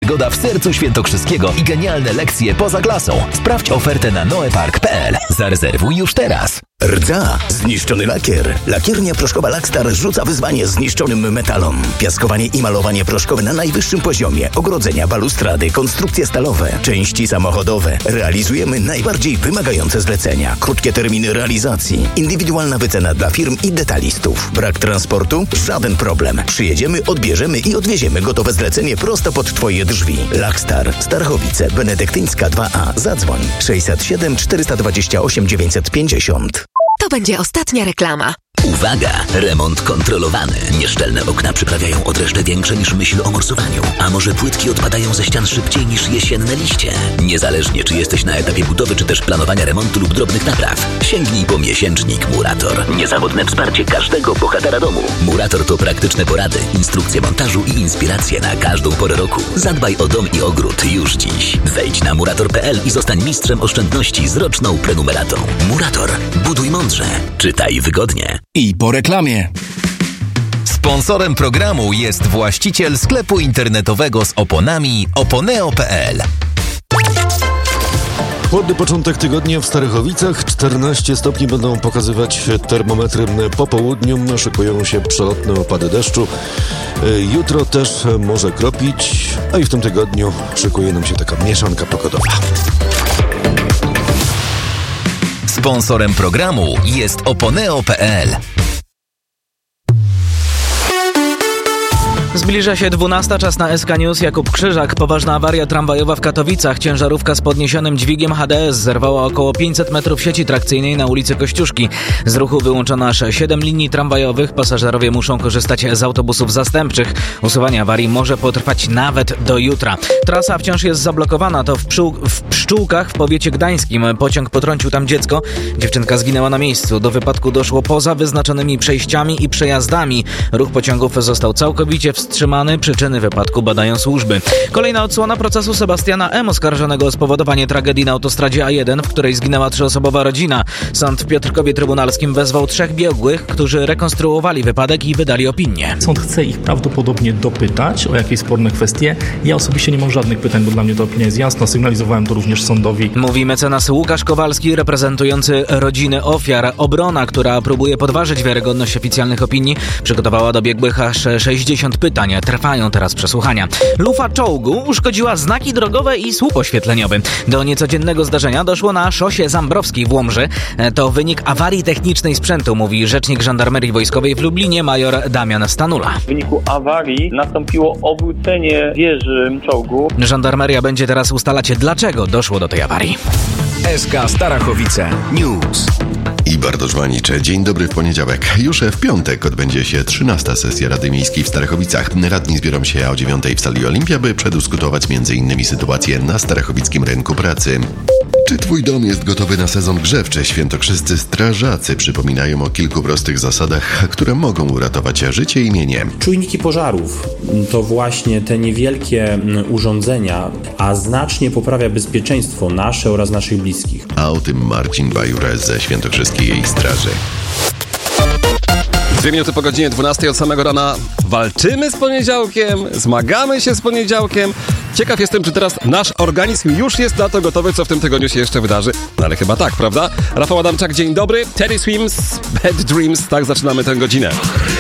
przygoda w sercu świętokrzyskiego i genialne lekcje poza klasą. Sprawdź ofertę na noepark.pl. Zarezerwuj już teraz. Rdza, zniszczony lakier. Lakiernia proszkowa Lakstar rzuca wyzwanie zniszczonym metalom. Piaskowanie i malowanie proszkowe na najwyższym poziomie. Ogrodzenia, balustrady, konstrukcje stalowe, części samochodowe. Realizujemy najbardziej wymagające zlecenia. Krótkie terminy realizacji. Indywidualna wycena dla firm i detalistów. Brak transportu? Żaden problem. Przyjedziemy, odbierzemy i odwieziemy gotowe zlecenie prosto pod Twoje drzwi. Lakstar, Starchowice, Benedyktyńska 2A. Zadzwoń 607 428 950. To będzie ostatnia reklama. Uwaga! Remont kontrolowany. Nieszczelne okna przyprawiają odreszcze większe niż myśl o morsowaniu. A może płytki odpadają ze ścian szybciej niż jesienne liście? Niezależnie czy jesteś na etapie budowy, czy też planowania remontu lub drobnych napraw, sięgnij po miesięcznik Murator. Niezawodne wsparcie każdego bohatera domu. Murator to praktyczne porady, instrukcje montażu i inspiracje na każdą porę roku. Zadbaj o dom i ogród już dziś. Wejdź na murator.pl i zostań mistrzem oszczędności z roczną prenumeratą. Murator. Buduj mądrze. Czytaj wygodnie. I po reklamie. Sponsorem programu jest właściciel sklepu internetowego z oponami oponeo.pl. Chłodny początek tygodnia w Starachowicach. 14 stopni będą pokazywać termometry po południu. Szykują się przelotne opady deszczu. Jutro też może kropić, a i w tym tygodniu szykuje nam się taka mieszanka pogodowa. Sponsorem programu jest oponeo.pl. Zbliża się 12, czas na SK News. Jakub Krzyżak. Poważna awaria tramwajowa w Katowicach. Ciężarówka z podniesionym dźwigiem HDS zerwała około 500 metrów sieci trakcyjnej na ulicy Kościuszki. Z ruchu wyłączono aż 7 linii tramwajowych. Pasażerowie muszą korzystać z autobusów zastępczych. Usuwanie awarii może potrwać nawet do jutra. Trasa wciąż jest zablokowana. To w Pszczółkach w powiecie gdańskim. Pociąg potrącił tam dziecko. Dziewczynka zginęła na miejscu. Do wypadku doszło poza wyznaczonymi przejściami i przejazdami. Ruch pociągów został całkowicie wstrzymany. Przyczyny wypadku badają służby. Kolejna odsłona procesu Sebastiana M., oskarżonego o spowodowanie tragedii na autostradzie A1, w której zginęła 3-osobowa rodzina. Sąd w Piotrkowie Trybunalskim wezwał 3 biegłych, którzy rekonstruowali wypadek i wydali opinię. Sąd chce ich prawdopodobnie dopytać o jakieś sporne kwestie. Ja osobiście nie mam żadnych pytań, bo dla mnie ta opinia jest jasna. Sygnalizowałem to również sądowi. Mówi mecenas Łukasz Kowalski, reprezentujący rodziny ofiar. Obrona, która próbuje podważyć wiarygodność oficjalnych opinii, przygotowała do biegłych aż 60 pytań. Trwają teraz przesłuchania. Lufa czołgu uszkodziła znaki drogowe i słup oświetleniowy. Do niecodziennego zdarzenia doszło na szosie Zambrowskiej w Łomży. To wynik awarii technicznej sprzętu, mówi rzecznik Żandarmerii Wojskowej w Lublinie major Damian Stanula. W wyniku awarii nastąpiło obrócenie wieży czołgu. Żandarmeria będzie teraz ustalać, dlaczego doszło do tej awarii. SK Starachowice News. I Bartosz Wanicze. Dzień dobry w poniedziałek. Już w piątek odbędzie się 13. sesja Rady Miejskiej w Starachowicach. Radni zbiorą się o 9:00 w sali Olimpia, by przedyskutować m.in. sytuację na starachowickim rynku pracy. Czy twój dom jest gotowy na sezon grzewczy? Świętokrzyscy strażacy przypominają o kilku prostych zasadach, które mogą uratować życie i mienie. Czujniki pożarów to właśnie te niewielkie urządzenia, a znacznie poprawia bezpieczeństwo nasze oraz naszych bliskich. A o tym Marcin Bajur ze Świętokrzyskiej Straży. 2 minuty po godzinie 12 od samego rana walczymy z poniedziałkiem, zmagamy się z poniedziałkiem. Ciekaw jestem, czy teraz nasz organizm już jest na to gotowy, co w tym tygodniu się jeszcze wydarzy. No ale chyba tak, prawda? Rafał Adamczak, dzień dobry. Teddy Swims, Bad Dreams. Tak zaczynamy tę godzinę.